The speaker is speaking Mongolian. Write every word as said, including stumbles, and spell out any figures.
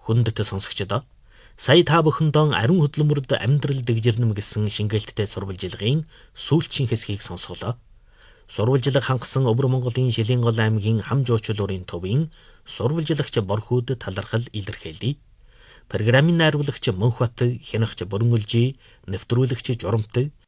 Хүндэт сонсогчдоо сая та бүхэндээ ариун хөдөлмөрд амьдрал дэвжирнэм гэсэн шингээлттэй сурвалжилгын сүүлчийн хэсгийг сонсголоо. Сурвалжлага хангасан Өвөр Монголын Шилэнгол аймгийн хам жуучлуурын төвийн сурвалжлагч Борхүүд талархал илэрхийлье. Программын найруулагч Мөнхбат, хянагч Бүрэн Үлжи, нэвтрүүлэгч Журамт,